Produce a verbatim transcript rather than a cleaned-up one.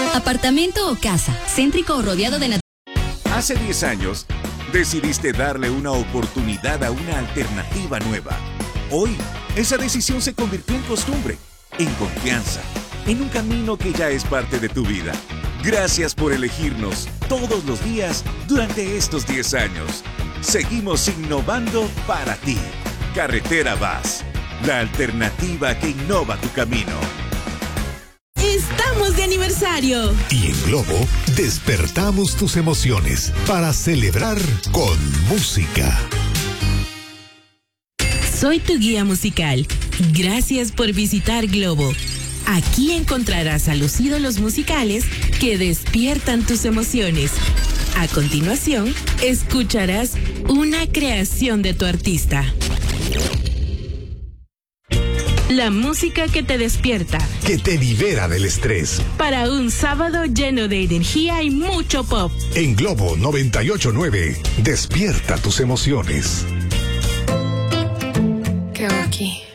Apartamento o casa, céntrico o rodeado de naturaleza. Hace diez años, decidiste darle una oportunidad a una alternativa nueva. Hoy, esa decisión se convirtió en costumbre, en confianza, en un camino que ya es parte de tu vida. Gracias por elegirnos todos los días durante estos diez años. Seguimos innovando para ti. Carretera Vaz, la alternativa que innova tu camino. ¡Estamos de aniversario! Y en Globo, despertamos tus emociones para celebrar con música. Soy tu guía musical. Gracias por visitar Globo. Aquí encontrarás a los ídolos musicales que despiertan tus emociones. A continuación, escucharás una creación de tu artista. La música que te despierta. Que te libera del estrés. Para un sábado lleno de energía y mucho pop. En Globo noventa y ocho punto nueve, despierta tus emociones. ¿Qué hago aquí?